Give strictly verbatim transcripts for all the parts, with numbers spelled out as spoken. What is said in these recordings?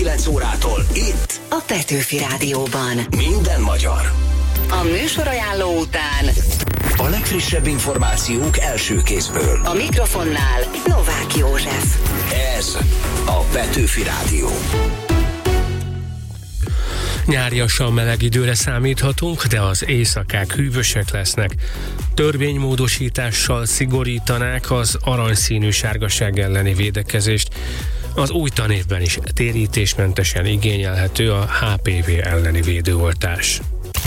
kilenc órától itt a Petőfi Rádióban. Minden magyar. A műsorajánló után a legfrissebb információk első kézből. A mikrofonnál Novák József. Ez a Petőfi Rádió. Nyáriasan meleg időre számíthatunk, de az éjszakák hűvösek lesznek. Törvénymódosítással szigorítanák az aranyszínű sárgaság elleni védekezést. Az új tanévben is térítésmentesen igényelhető a há pé vé elleni védőoltás.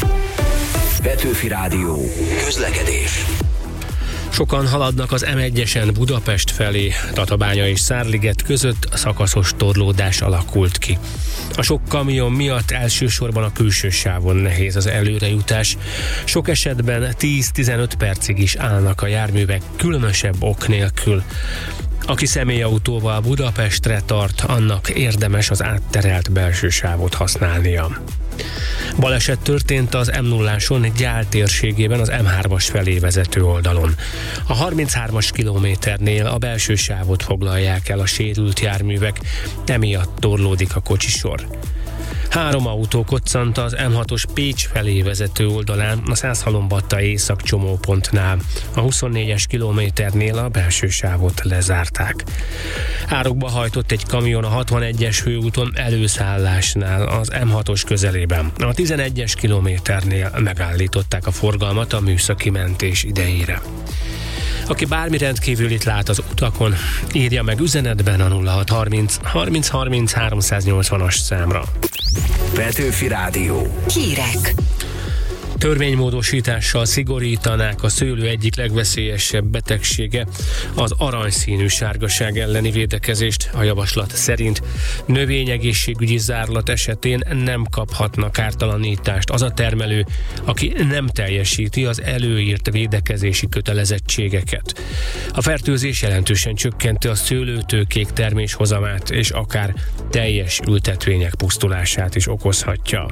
Petőfi Rádió. Közlekedés. Sokan haladnak az em egyesen Budapest felé, Tatabánya és Szárliget között szakaszos torlódás alakult ki. A sok kamion miatt elsősorban a külső sávon nehéz az előrejutás. Sok esetben tíz-tizenöt percig is állnak a járművek különösebb ok nélkül. Aki személyautóval Budapestre tart, annak érdemes az átterelt belső sávot használnia. Baleset történt az em nulláson Gyál térségében az em hármas felé vezető oldalon. A harminchármas kilométernél a belső sávot foglalják el a sérült járművek, emiatt torlódik a kocsisor. Három autó koccant az em hatos Pécs felé vezető oldalán, a Szászhalombatta észak csomópontnál. A huszonnégyes kilométernél a belső sávot lezárták. Árokba hajtott egy kamion a hatvanegyes főúton előszállásnál az em hatos közelében. A tizenegyes kilométernél megállították a forgalmat a műszaki mentés idejére. Aki bármi rendkívülit lát az utakon, írja meg üzenetben a nulla hat harminc harminc harminc háromszáznyolcvanas számra. Petőfi Rádió. Hírek. Törvénymódosítással szigorítanák a szőlő egyik legveszélyesebb betegsége, az aranyszínű sárgaság elleni védekezést. A javaslat szerint növényegészségügyi zárlat esetén nem kaphatnak ártalanítást az a termelő, aki nem teljesíti az előírt védekezési kötelezettségeket. A fertőzés jelentősen csökkenti a szőlőtőkék terméshozamát, és akár teljes ültetvények pusztulását is okozhatja.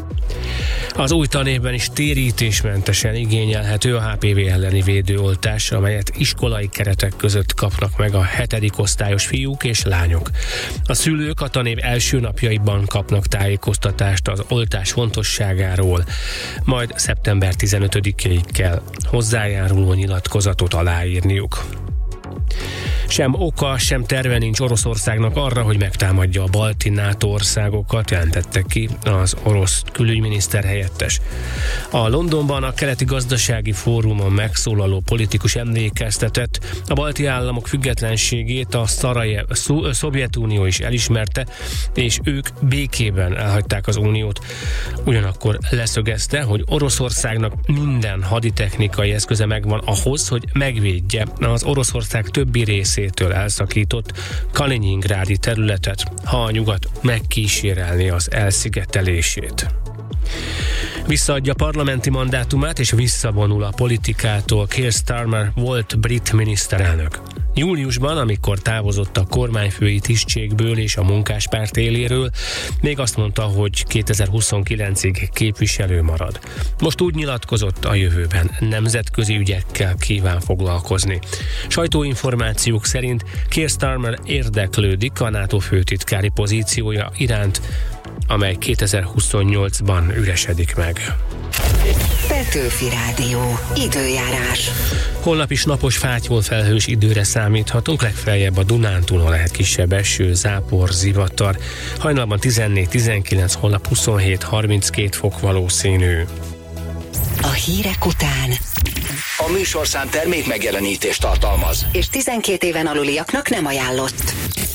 Az új tanévben is térítésmentesen igényelhető a há pé vé elleni védőoltás, amelyet iskolai keretek között kapnak meg a hetedik osztályos fiúk és lányok. A szülők a tanév első napjaiban kapnak tájékoztatást az oltás fontosságáról, majd szeptember tizenötödikéig kell hozzájáruló nyilatkozatot aláírniuk. Sem oka, sem terve nincs Oroszországnak arra, hogy megtámadja a balti NATO országokat, jelentette ki az orosz külügyminiszter helyettes. A Londonban a keleti gazdasági fórumon megszólaló politikus emlékeztetett, a balti államok függetlenségét a Szarajev, a Szovjetunió is elismerte, és ők békében elhagyták az uniót. Ugyanakkor leszögezte, hogy Oroszországnak minden haditechnikai eszköze megvan ahhoz, hogy megvédje az Oroszország többi részétől elszakított Kaliningrádi területet, ha a nyugat megkísérelni az elszigetelését. Visszaadja parlamenti mandátumát és visszavonul a politikától Keir Starmer volt brit miniszterelnök. Júliusban, amikor távozott a kormányfői tisztségből és a munkáspárt éléről, még azt mondta, hogy kétezer-huszonkilencig képviselő marad. Most úgy nyilatkozott, a jövőben nemzetközi ügyekkel kíván foglalkozni. Sajtóinformációk szerint Keir Starmer érdeklődik a NATO főtitkári pozíciója iránt, amely kétezer-huszonnyolcban üresedik meg. Petőfi Rádió. Időjárás. Holnap is napos, fátyol felhős időre számíthatunk, legfeljebb a Dunántúlon lehet kisebb eső, zápor, zivatar. Hajnalban tizennégy-tizenkilenc, holnap huszonhét-harminckét fok valószínű. A hírek után A műsorszám termék megjelenítést tartalmaz, és tizenkét éven aluliaknak nem ajánlott.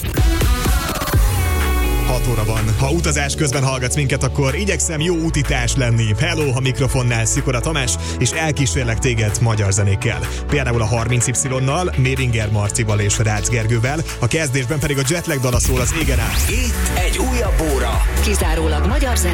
hat óra van. Ha utazás közben hallgatsz minket, akkor igyekszem jó útitás lenni. Hello, a mikrofonnál Szikora Tamás, és elkísérlek téged magyar zenékkel. Például a harminc Y-nal, Méringer Marcival és Rácz Gergővel, a kezdésben pedig a Jetlag dala szól az égen át. itt egy újabb óra. Kizárólag magyar zené.